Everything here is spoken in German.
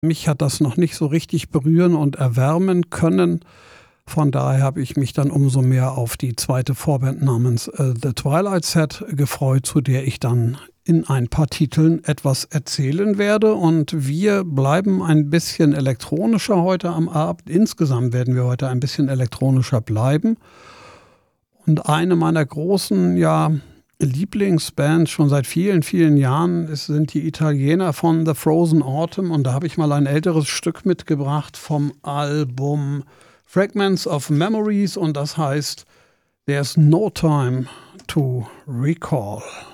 mich hat das noch nicht so richtig berühren und erwärmen können. Von daher habe ich mich dann umso mehr auf die zweite Vorband namens The Twilight Set gefreut, zu der ich dann in ein paar Titeln etwas erzählen werde. Und wir bleiben ein bisschen elektronischer heute am Abend. Insgesamt werden wir heute ein bisschen elektronischer bleiben. Und eine meiner großen, Lieblingsbands schon seit vielen, vielen Jahren sind die Italiener von The Frozen Autumn. Und da habe ich mal ein älteres Stück mitgebracht vom Album Fragments of Memories. Und das heißt There's No Time to Recall.